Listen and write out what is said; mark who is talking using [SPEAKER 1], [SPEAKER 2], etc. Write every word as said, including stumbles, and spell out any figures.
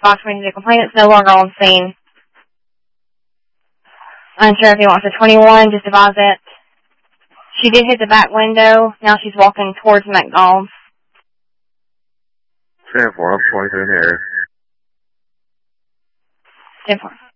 [SPEAKER 1] Fox made the complainant is no longer on scene. Unsure if he wants a twenty-one, just advise it. She did hit the back window. Now she's walking towards McDonald's.
[SPEAKER 2] ten four, I'm twenty-three in the area.
[SPEAKER 1] ten four.